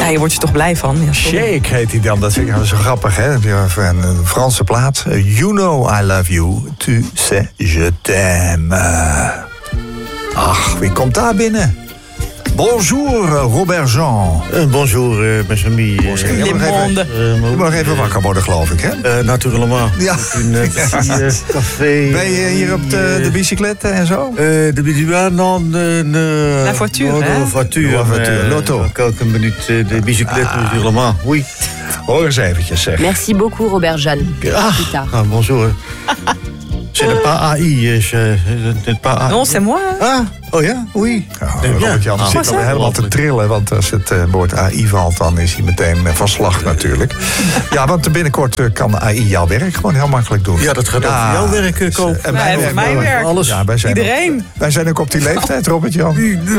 Ja, je wordt er toch blij van. Ja, Shake heet hij dan, dat vind ik zo grappig, hè? Een Franse plaat. You know I love you, tu sais je t'aime. Ach, wie komt daar binnen? Bonjour, Robert Jean. Bonjour, mes amis. Je moet nog even wakker worden, geloof ik, hè? Natuurlijk. Ja. Café. Ben je hier op de bicyclette en zo? De bicyclette, non. La voiture, hè? La voiture, l'auto. Quelques minutes de bicyclette, natuurlijk. Oui. Hoor eens eventjes, zeg. Merci beaucoup, Robert Jeanne. Bonjour. C'est pas AI, c'est pas AI. Non, c'est moi. Ah, oh ja, oui. Robert Jan zit al helemaal te trillen, want als het woord AI valt, dan is hij meteen van slag natuurlijk. Ja, want binnenkort kan AI jouw werk gewoon heel makkelijk doen. Ja, dat gaat over jouw werk komen. En mijn werk. Alles. Ja, Iedereen. Wij zijn ook op die leeftijd, Robert Jan.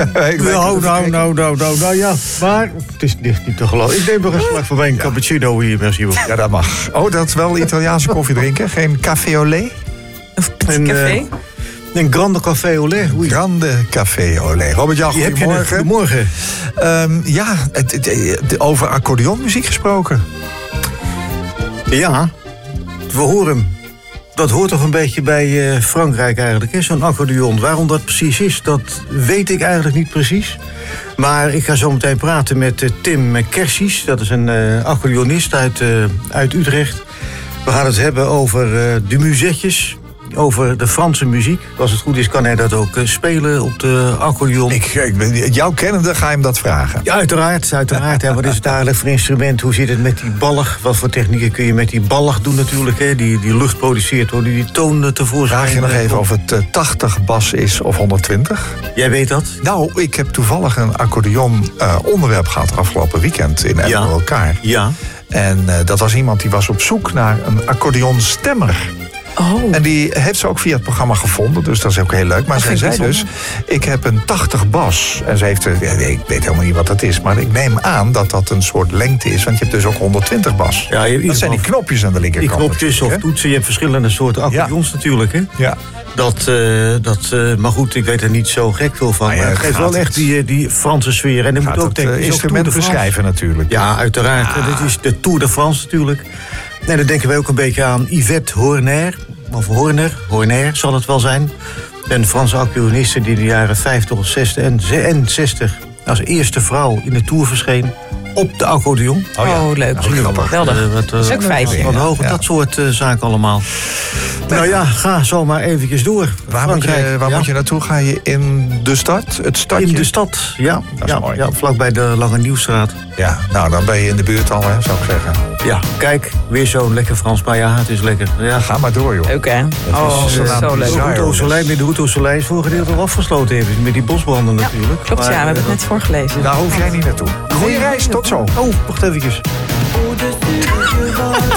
Nou, ja. Maar het is niet te geloven. Ik neem nog een slag van mijn cappuccino hier, merci. Ja, dat mag. Oh, dat is wel Italiaanse koffie drinken? Geen café au lait? Of café? Een grande café au lait. Oui. Grande café au lait. Robert Jan, goedemorgen. Goedemorgen. Ja, over accordeonmuziek gesproken. Ja, we horen hem. Dat hoort toch een beetje bij Frankrijk eigenlijk, hè? Zo'n accordeon. Waarom dat precies is, dat weet ik eigenlijk niet precies. Maar ik ga zo meteen praten met Tim Kersies. Dat is een accordeonist uit Utrecht. We gaan het hebben over de muzetjes, over de Franse muziek. Als het goed is, kan hij dat ook spelen op de accordeon. Jou kennende ga je hem dat vragen. Ja, uiteraard. Ja, wat is het eigenlijk voor instrument? Hoe zit het met die ballig? Wat voor technieken kun je met die ballig doen natuurlijk? Hè? Die lucht produceert, door die toon tevoorschijn. Vraag je nog even of het 80 bas is of 120? Jij weet dat? Nou, ik heb toevallig een accordeon onderwerp gehad afgelopen weekend in elkaar. Ja. En dat was iemand die was op zoek naar een accordeonstemmer. Oh. En die heeft ze ook via het programma gevonden, dus dat is ook heel leuk. Maar zij zei dus, ik heb een 80 bas. En ze heeft, ik weet helemaal niet wat dat is, maar ik neem aan dat dat een soort lengte is. Want je hebt dus ook 120 bas. Ja, dat zijn die knopjes aan de linkerkant. Die knopjes of toetsen, je hebt verschillende soorten accordeons natuurlijk, hè? Ja. Maar goed, ik weet er niet zo gek veel van. Maar het geeft wel echt die Franse sfeer. En moet ook het instrument beschrijven natuurlijk. Ja, uiteraard. Ja. Dit is de Tour de France natuurlijk. En dan denken wij ook een beetje aan Yvette Horner. Of Horner zal het wel zijn. Een Franse accordeoniste die in de jaren 50 of 60 en 60 als eerste vrouw in de Tour verscheen. Op de accordeon. Oh, leuk. Geweldig. Dat is ook feit. Wat hoger, dat soort zaken allemaal. Nou ja, ga zo maar eventjes door. Waar moet je naartoe? Ga je in de stad? Het stadje? In de stad, ja. Dat is mooi. Ja, vlakbij de Lange Nieuwstraat. Ja, nou dan ben je in de buurt al, hè, zou ik zeggen. Ja, kijk, weer zo'n lekker Frans. Maar ja, het is lekker. Ja. Ga maar door, joh. Leuk, hè? Zo leuk. De Route au Soleil is voor een gedeelte al afgesloten even. Met die bosbranden natuurlijk. Klopt, ja, we hebben het net voorgelezen. Daar hoef jij niet naartoe. Goeie reis, tot zo. Oh, wacht eventjes.